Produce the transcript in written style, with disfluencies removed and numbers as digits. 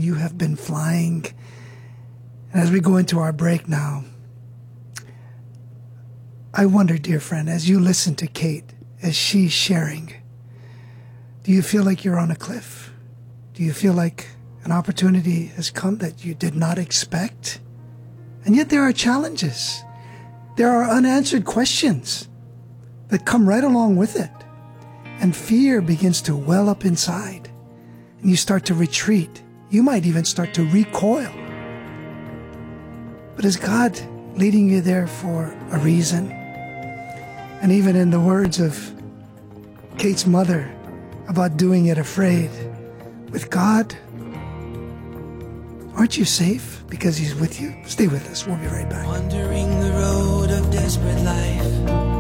you have been flying. And as we go into our break now, I wonder, dear friend, as you listen to Kate, as she's sharing, do you feel like you're on a cliff? Do you feel like an opportunity has come that you did not expect? And yet there are challenges. There are unanswered questions that come right along with it. And fear begins to well up inside. And you start to retreat. You might even start to recoil. But is God leading you there for a reason? And even in the words of Kate's mother about doing it afraid, with God, aren't you safe because He's with you? Stay with us. We'll be right back. Wandering the road of desperate life,